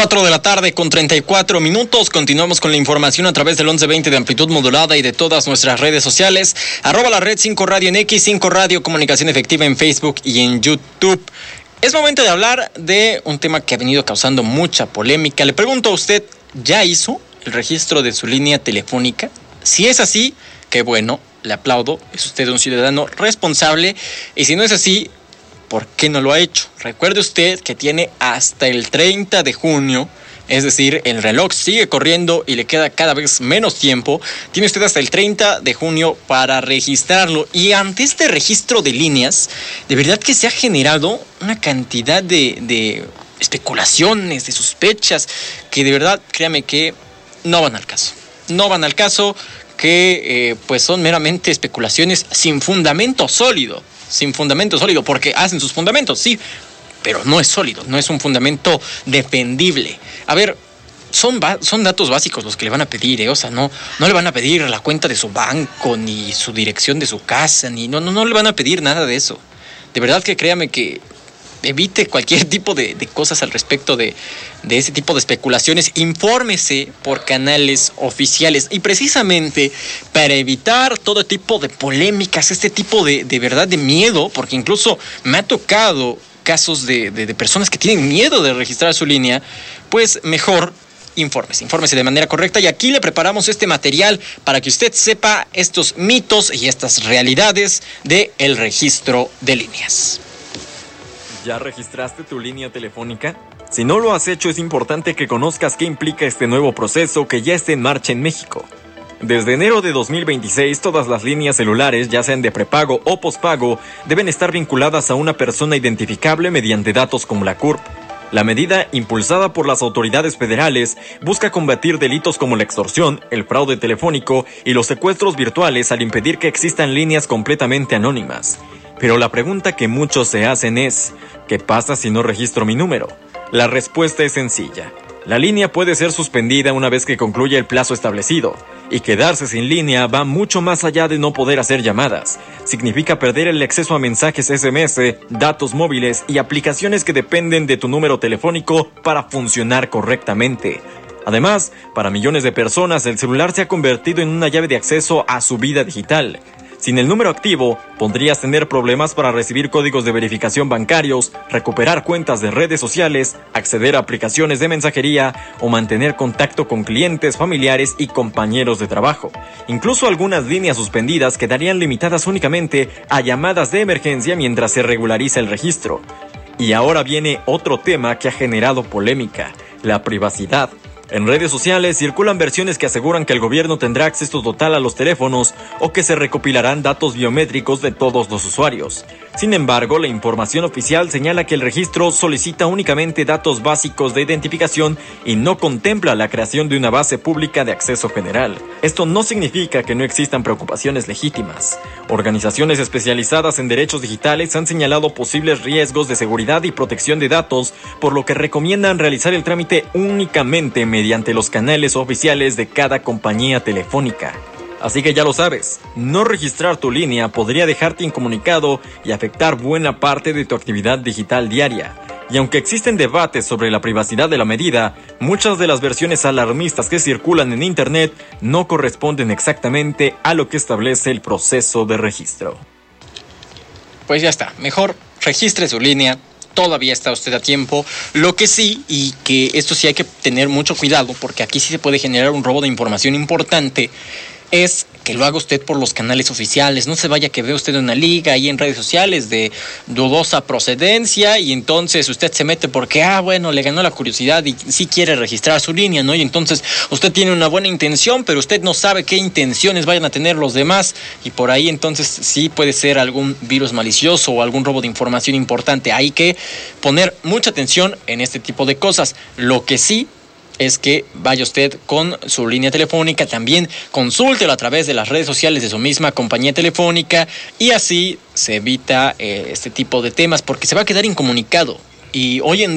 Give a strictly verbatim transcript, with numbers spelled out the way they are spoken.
cuatro de la tarde con treinta y cuatro minutos. Continuamos con la información a través del once veinte de amplitud modulada y de todas nuestras redes sociales. Arroba la red cinco Radio en X, cinco Radio Comunicación Efectiva en Facebook y en YouTube. Es momento de hablar de un tema que ha venido causando mucha polémica. Le pregunto a usted, ¿ya hizo el registro de su línea telefónica? Si es así, qué bueno, le aplaudo. Es usted un ciudadano responsable. Y si no es así, ¿por qué no lo ha hecho? Recuerde usted que tiene hasta el treinta de junio, es decir, el reloj sigue corriendo y le queda cada vez menos tiempo. Tiene usted hasta el treinta de junio para registrarlo. Y ante este registro de líneas, de verdad que se ha generado una cantidad de, de especulaciones, de sospechas, que de verdad, créame que no van al caso. No van al caso, que eh, pues son meramente especulaciones sin fundamento sólido. Sin fundamento sólido, porque hacen sus fundamentos, sí, pero no es sólido, no es un fundamento defendible. A ver, son, ba- son datos básicos los que le van a pedir, ¿eh? O sea, no, no le van a pedir la cuenta de su banco, ni su dirección de su casa, ni no, no, no le van a pedir nada de eso. De verdad que créame que evite cualquier tipo de, de cosas al respecto de, de ese tipo de especulaciones. Infórmese por canales oficiales. Y precisamente para evitar todo tipo de polémicas, este tipo de, de verdad de miedo, porque incluso me ha tocado casos de, de, de personas que tienen miedo de registrar su línea, pues mejor infórmese, infórmese de manera correcta. Y aquí le preparamos este material para que usted sepa estos mitos y estas realidades del registro de líneas. ¿Ya registraste tu línea telefónica? Si no lo has hecho, es importante que conozcas qué implica este nuevo proceso que ya está en marcha en México. Desde enero de dos mil veintiséis, todas las líneas celulares, ya sean de prepago o pospago, deben estar vinculadas a una persona identificable mediante datos como la C U R P. La medida, impulsada por las autoridades federales, busca combatir delitos como la extorsión, el fraude telefónico y los secuestros virtuales al impedir que existan líneas completamente anónimas. Pero la pregunta que muchos se hacen es, ¿qué pasa si no registro mi número? La respuesta es sencilla. La línea puede ser suspendida una vez que concluya el plazo establecido, y quedarse sin línea va mucho más allá de no poder hacer llamadas. Significa perder el acceso a mensajes ese eme ese, datos móviles y aplicaciones que dependen de tu número telefónico para funcionar correctamente. Además, para millones de personas el celular se ha convertido en una llave de acceso a su vida digital. Sin el número activo, podrías tener problemas para recibir códigos de verificación bancarios, recuperar cuentas de redes sociales, acceder a aplicaciones de mensajería o mantener contacto con clientes, familiares y compañeros de trabajo. Incluso algunas líneas suspendidas quedarían limitadas únicamente a llamadas de emergencia mientras se regulariza el registro. Y ahora viene otro tema que ha generado polémica: la privacidad. En redes sociales circulan versiones que aseguran que el gobierno tendrá acceso total a los teléfonos o que se recopilarán datos biométricos de todos los usuarios. Sin embargo, la información oficial señala que el registro solicita únicamente datos básicos de identificación y no contempla la creación de una base pública de acceso general. Esto no significa que no existan preocupaciones legítimas. Organizaciones especializadas en derechos digitales han señalado posibles riesgos de seguridad y protección de datos, por lo que recomiendan realizar el trámite únicamente mediante mediante los canales oficiales de cada compañía telefónica. Así que ya lo sabes, no registrar tu línea podría dejarte incomunicado y afectar buena parte de tu actividad digital diaria. Y aunque existen debates sobre la privacidad de la medida, muchas de las versiones alarmistas que circulan en internet no corresponden exactamente a lo que establece el proceso de registro. Pues ya está, mejor registre su línea. Todavía está usted a tiempo. Lo que sí, y que esto sí hay que tener mucho cuidado, porque aquí sí se puede generar un robo de información importante, es que lo haga usted por los canales oficiales. No se vaya que vea usted una liga ahí en redes sociales de dudosa procedencia y entonces usted se mete porque, ah, bueno, le ganó la curiosidad y sí quiere registrar su línea, ¿no? Y entonces usted tiene una buena intención, pero usted no sabe qué intenciones vayan a tener los demás y por ahí entonces sí puede ser algún virus malicioso o algún robo de información importante. Hay que poner mucha atención en este tipo de cosas. Lo que sí es que vaya usted con su línea telefónica, también consúltelo a través de las redes sociales de su misma compañía telefónica y así se evita eh, este tipo de temas porque se va a quedar incomunicado. Y hoy en